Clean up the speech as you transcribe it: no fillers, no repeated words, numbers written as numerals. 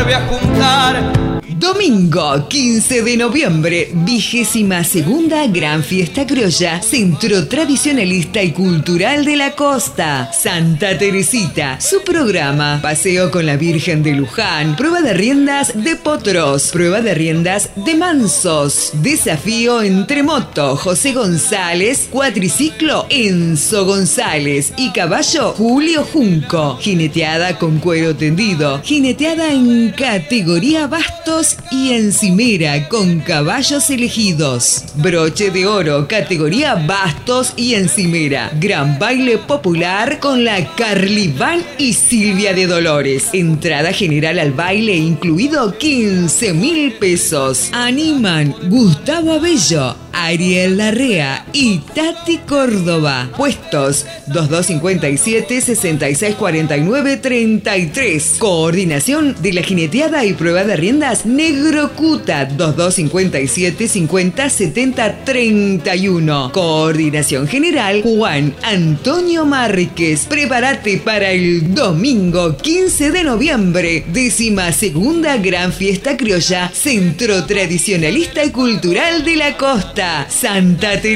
vuelve a juntar. Domingo 15 de noviembre, 22ª Gran Fiesta Criolla, Centro Tradicionalista y Cultural de la Costa. Santa Teresita, su programa: paseo con la Virgen de Luján, prueba de riendas de potros, prueba de riendas de mansos, desafío entre moto José González, cuatriciclo Enzo González y caballo Julio Junco, jineteada con cuero tendido, jineteada en categoría bastos y encimera con caballos elegidos, broche de oro categoría bastos y encimera, gran baile popular con la Carliván y Silvia de Dolores, entrada general al baile incluido 15.000 pesos. Animan Gustavo Abello, Ariel Larrea y Tati Córdoba. Puestos 2257 6649 33. Coordinación de la jineteada y prueba de riendas Negro Cuta 2257 50 70 31. Coordinación general Juan Antonio Márquez. Prepárate para el domingo 15 de noviembre, 12ª Gran Fiesta Criolla, Centro Tradicionalista y Cultural de la Costa, Santa Teresa.